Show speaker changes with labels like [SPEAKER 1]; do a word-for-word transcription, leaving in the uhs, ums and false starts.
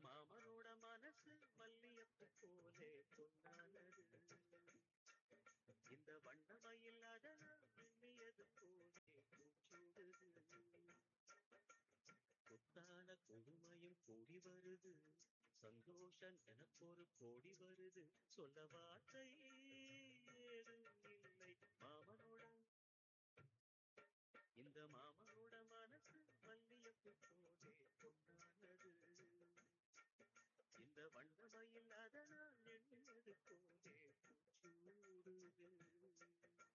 [SPEAKER 1] மாமனோட மனசு மல்லியப்பு போலே பொன்னானது. இந்த வண்ணமயில் அதனால் எண்ணியது போலே பூச்சூடுது. புத்தான கொடுமையும் கூடி வருது, சந்தோஷம் எனக்கொரு கோடி வருது. சொல்ல வார்த்தை ஏதும் இல்லை, மாமனோட